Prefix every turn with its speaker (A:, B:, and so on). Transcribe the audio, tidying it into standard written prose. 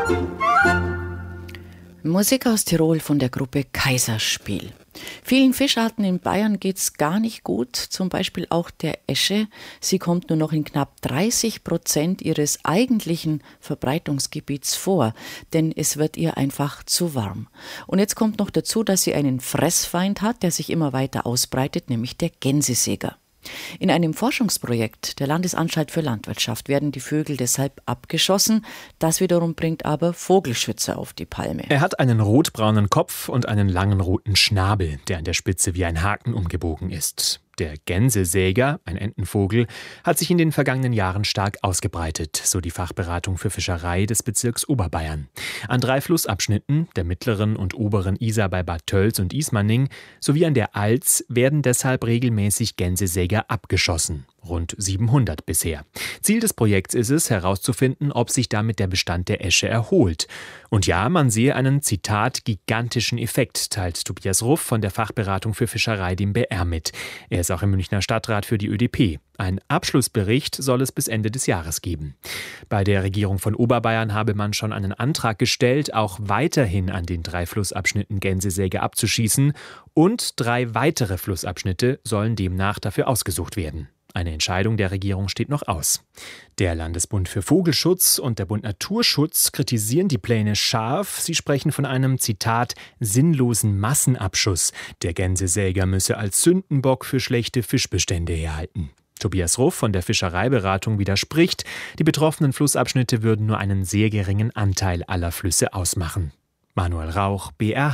A: Musik aus Tirol von der Gruppe Kaiserspiel. Vielen Fischarten in Bayern geht's gar nicht gut, zum Beispiel auch der Äsche. Sie kommt nur noch in knapp 30% ihres eigentlichen Verbreitungsgebiets vor, denn es wird ihr einfach zu warm. Und jetzt kommt noch dazu, dass sie einen Fressfeind hat, der sich immer weiter ausbreitet, nämlich der Gänsesäger. In einem Forschungsprojekt der Landesanstalt für Landwirtschaft werden die Vögel deshalb abgeschossen. Das wiederum bringt aber Vogelschützer auf die Palme.
B: Er hat einen rotbraunen Kopf und einen langen roten Schnabel, der an der Spitze wie ein Haken umgebogen ist. Der Gänsesäger, ein Entenvogel, hat sich in den vergangenen Jahren stark ausgebreitet, so die Fachberatung für Fischerei des Bezirks Oberbayern. An 3 Flussabschnitten, der mittleren und oberen Isar bei Bad Tölz und Ismaning, sowie an der Alz werden deshalb regelmäßig Gänsesäger abgeschossen. Rund 700 bisher. Ziel des Projekts ist es, herauszufinden, ob sich damit der Bestand der Äsche erholt. Und ja, man sehe einen, Zitat, gigantischen Effekt, teilt Tobias Ruff von der Fachberatung für Fischerei dem BR mit. Er ist auch im Münchner Stadtrat für die ÖDP. Ein Abschlussbericht soll es bis Ende des Jahres geben. Bei der Regierung von Oberbayern habe man schon einen Antrag gestellt, auch weiterhin an den 3 Flussabschnitten Gänsesäger abzuschießen. Und 3 weitere Flussabschnitte sollen demnach dafür ausgesucht werden. Eine Entscheidung der Regierung steht noch aus. Der Landesbund für Vogelschutz und der Bund Naturschutz kritisieren die Pläne scharf. Sie sprechen von einem, Zitat, sinnlosen Massenabschuss. Der Gänsesäger müsse als Sündenbock für schlechte Fischbestände herhalten. Tobias Ruff von der Fischereiberatung widerspricht. Die betroffenen Flussabschnitte würden nur einen sehr geringen Anteil aller Flüsse ausmachen. Manuel Rauch, BR